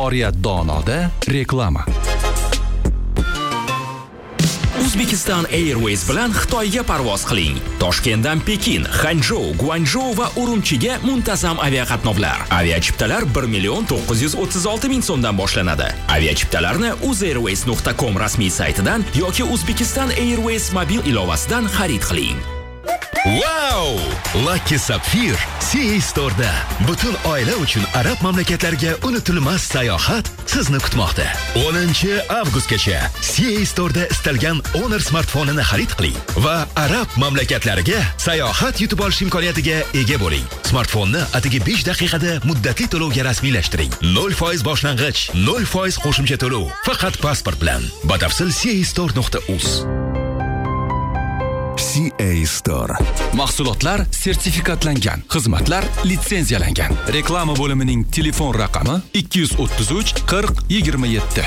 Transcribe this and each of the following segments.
Oriyat Donoda reklama. Uzbekistan Airways bilan Xitoyga parvoz qiling. Toshkentdan Pekin, Xanzhou, Guangzhou va Urumchiga muntazam aviaqatnovlar. Aviachiptalar 1,936,000 so'mdan boshlanadi. Aviachiptalarni uzairways.com rasmiy saytidan yoki Uzbekistan Airways mobil ilovasidan xarid qiling. Wow! Lucky Sapphire CA Store'da butun oila uchun arab mamlakatlariga unutilmas sayohat sizni kutmoqda. 10-avgustgacha CA Store'da istalgan Honor smartfonini xarid qiling va arab mamlakatlariga sayohat yutib olish imkoniyatiga ega bo'ling. Smartfonni atigi 5 daqiqada muddatli to'lovga rasmiylashtiring. 0% boshlang'ich, 0% qo'shimcha to'lov. Faqat pasport bilan. Batafsil caastore.uz. CA Store. Mahsulotlar sertifikatlangan, xizmatlar litsenziyalangan. Reklama bo'limining telefon raqami 233 40 27.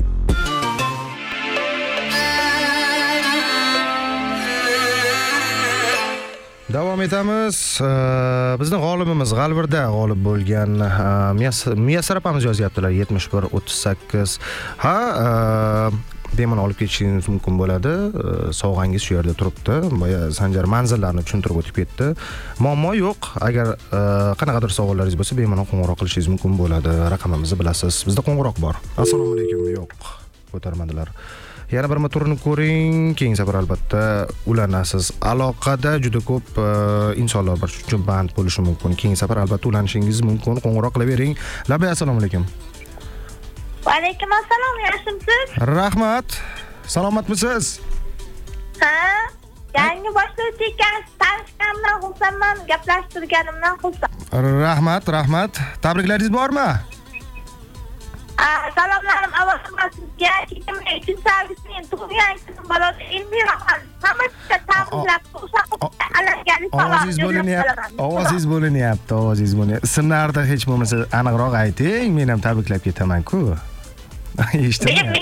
Davom etamiz. Bizning g'olibimiz G'alvirda g'olib bo'lgan Muyassar opamiz yozyaptilar 7138. Bemalol olib ketishingiz mumkin bo'ladi. Sovg'angiz shu yerda turibdi. Boya Sanjar manzillarni tushuntirib o'tib ketdi. Muammo yo'q. Agar qanaqadir savollaringiz bo'lsa, bemalol qo'ng'iroq qilishingiz mumkin bo'ladi. Raqamimizni bilasiz. Bizda qo'ng'iroq bor. Assalomu alaykum. Yo'q, ko'tarmadilar. Yana bir motorini ko'ring. Keyingi safar albatta ulanasiz. Aloqada juda ko'p insonlar bor, chunki band bo'lishi mumkin. Keyingi safar albatta ulanishingiz mumkin. Qo'ng'iroq qilavering. Labay, assalomu alaykum. Va alaykum assalom, yaxshimisiz? Rahmat. Salomatmisiz? Ha? Yangi boshlovchi ekansiz, tanishganimdan xursandman, gaplashtirganimdan xursand. Rahmat. Tabriklaringiz bormi? Salomlarim avvalambor sizga 23-avgustning tug'ilgan kuni bolasi Elmira xonim. Hammaga tabriklab, alangali salom. Ovozingiz bo'linyapti. Ismlarni hech bo'lmasa aniqroq ayting, men ham tabriklab ketaman-ku. Eshitdingmi?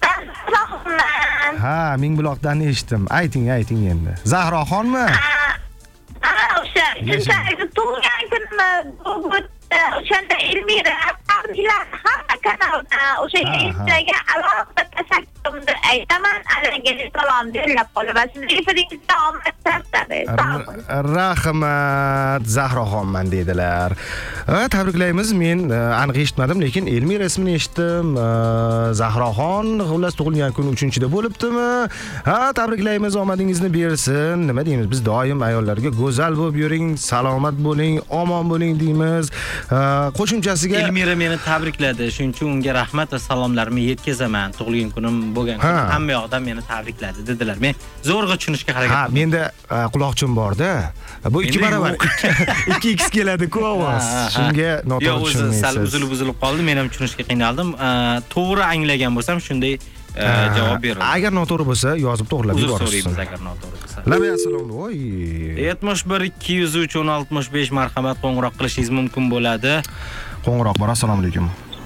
Mingbuloqdan eshitdim. Ayting endi. Zahroxonmi? O'sha tug'ilgan kunimni o'shanda Elmira hamma kanalda o'sha Instaga alohida tashakkurni aytaman. Alangali salom deb qolaman. Sizning efiringizda omad topadi. Rahmat, Zahroxonman dedilar. Tabriklaymiz. Men aniq eshitmadim, lekin Elmira ismini eshitdim. Zahroxon xullas tug'ilgan kun 3-da bo'libdimi? Tabriklaymiz, omadingizni bersin. Nima deymiz? Biz doim ayollarga go'zal bo'lib yuring, salomat bo'ling, omon bo'ling deymiz. Qo'shimchasiga Elmira meni tabrikladi. Shuning uchun unga rahmat va salomlarimni yetkazaman. Tug'ilgan kunim bo'lgan kun hamma yoqdan meni tabrikladi dedilar. Men zo'rg'a tushunishga harakat qildim. Menda quloqchim bor-da. Bu 2 barobar 2x keladi-ku ovoz. Shunga noto'g'ri tushunmaysiz. Sal uzilib qoldi. Men ham tushunishga qiynaldim. To'g'ri anglagan bo'lsam shunday javob beraman. Agar noto'g'ri bo'lsa, yozib to'g'rilab yuborasiz. So'raymiz agar noto'g'ri bo'lsa. Labay, assalom. 71 203 1065 marhamat qo'ng'iroq qilishingiz mumkin bo'ladi. Qo'ng'iroq bor. Assalomu alaykum.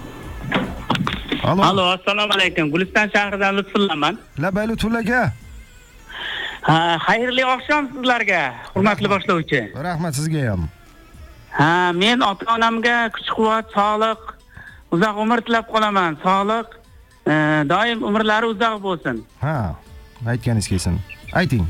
Allo, assalomu alaykum. Guliston shahridan Lutfullaman. Labay, Lutfulla aka. Xayrli oqshom sizlarga, hurmatli boshlovchi. Rahmat sizga ham. Men ota-onamga kuch-quvvat, sog'lik, uzoq umr tilab qolaman. Sog'lik, doim umrlari uzoq bo'lsin. Aytganingiz kelsin. Ayting.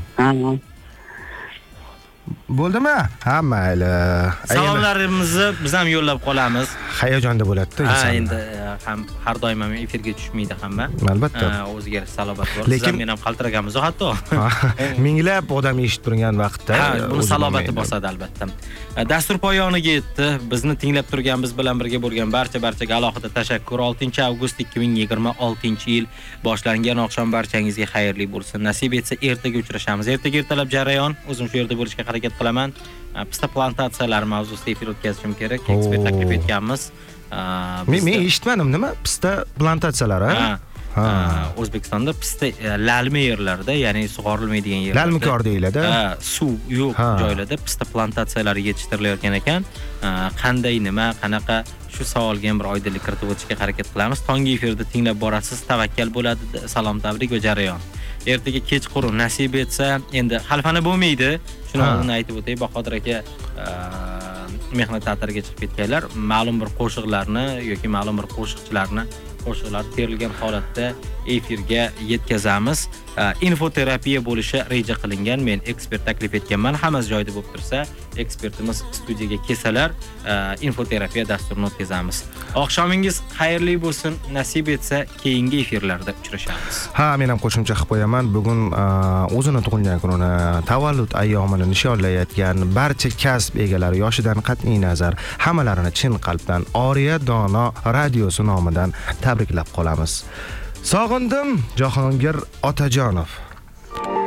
Bo'ldimi? Mayli. Salomlarimizni biz ham yo'llab qolamiz. Hayajonda bo'ladi-da inson. Endi ham har doim ham efirga tushmaydi hamma. Albatta. O'ziga salobat bor. Lekin men ham qaltiraganmiz hatto. Minglab odam eshitib turgan vaqtda buni salobati bosadi albatta. Dastur poyoniga yetdi. Bizni tinglab turgan, biz bilan birga bo'lgan barchaga alohida tashakkur. 6-avgust 2026-yil boshlangan oqshom barchangizga xayrli bo'lsin. Nasib etsa ertaga uchrashamiz. Ertalab jarayon o'zim shu yerda bo'lishga harakat qilaman. Pista plantatsiyalari mavzusida efir o'tkazishim kerak. Ekspert taklif etganmiz. Men eshitmadim, nima? Pista plantatsiyalari? O'zbekistonda pista lalmi yerlarda, ya'ni sug'orilmaydigan yerlarda. Lalmikor deyiladi. Suv yo'q joylarda pista plantatsiyalari yetishtirilayotgan ekan. Qanday, nima, qanaqa shu savolga ham bir oydinlik kiritib o'tishga harakat qilamiz. Tongi efirda tinglab borasiz. Tavakkal bo'ladi. Salom, tabrik va jarayon. Ertaga kechqurun nasib etsa, endi xalfana bo'lmaydi. Shuni oldin aytib o'tay. Bahodir aka mehnat ta'tiliga chiqib ketganlar ma'lum bir qo'shiqlarni yoki ma'lum bir qo'shiqchilarni qo'shiqlar terilgan holatda efirga yetkazamiz. Infoterapiya bo'lishi reja qilingan. Men ekspert taklif etganman. Hammasi joyida bo'lib tursa, ekspertimiz studiyaga kelsalar, infoterapiya dasturini o'tkazamiz. Oqshomingiz xayrli bo'lsin. Nasib etsa, keyingi efirlarda uchrashamiz. Ha, men ham qo'shimcha qilib qo'yaman. Bugun o'zini tug'ilgan kunini, tavallud ayyomini nishonlayotgan barcha kasb egalari yoshidan qat'iy nazar hammalarini chin qalbdan Oriya Dono radiosi nomidan tabriklab qolamiz. Sog'indim Jahongir Otajonov.